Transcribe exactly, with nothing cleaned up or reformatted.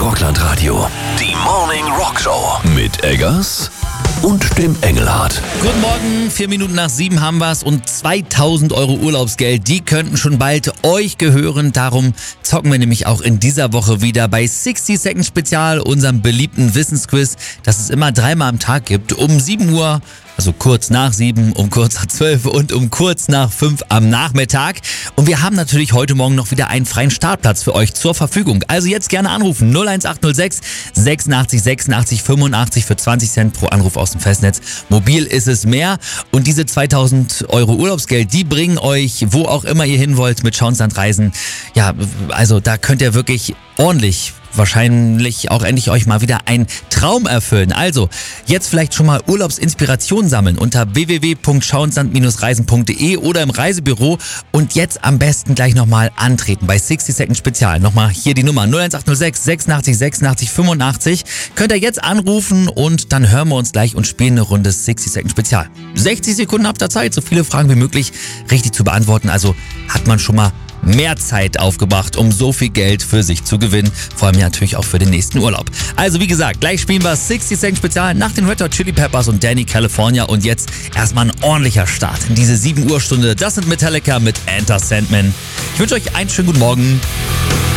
Rockland-Radio. Die Morning Rock Show mit Eggers und dem Engelhardt. Guten Morgen, vier Minuten nach sieben haben wir's und zweitausend Euro Urlaubsgeld, die könnten schon bald euch gehören. Darum zocken wir nämlich auch in dieser Woche wieder bei sixty Second Spezial, unserem beliebten Wissensquiz, das es immer dreimal am Tag gibt, um sieben Uhr. Also kurz nach sieben, um kurz nach zwölf und um kurz nach fünf am Nachmittag. Und wir haben natürlich heute Morgen noch wieder einen freien Startplatz für euch zur Verfügung. Also jetzt gerne anrufen. null eins acht null sechs sechsundachtzig sechsundachtzig fünfundachtzig für zwanzig Cent pro Anruf aus dem Festnetz. Mobil ist es mehr. Und diese zweitausend Euro Urlaubsgeld, die bringen euch, wo auch immer ihr hin wollt, mit Schauensland Reisen. Ja, also da könnt ihr wirklich ordentlich wahrscheinlich auch endlich euch mal wieder einen Traum erfüllen. Also, jetzt vielleicht schon mal Urlaubsinspiration sammeln unter w w w punkt schauensland reisen punkt de oder im Reisebüro und jetzt am besten gleich nochmal antreten bei sixty Second Spezial. Nochmal hier die Nummer null eins acht null sechs sechsundachtzig sechsundachtzig fünfundachtzig. Könnt ihr jetzt anrufen und dann hören wir uns gleich und spielen eine Runde sixty Second Spezial. sechzig Sekunden habt ihr Zeit, so viele Fragen wie möglich richtig zu beantworten. Also hat man schon mal mehr Zeit aufgebracht, um so viel Geld für sich zu gewinnen. Vor allem ja natürlich auch für den nächsten Urlaub. Also wie gesagt, gleich spielen wir sixty Second Spezial nach den Red Hot Chili Peppers und Danny California. Und jetzt erstmal ein ordentlicher Start in diese sieben Uhr Stunde. Das sind Metallica mit Enter Sandman. Ich wünsche euch einen schönen guten Morgen.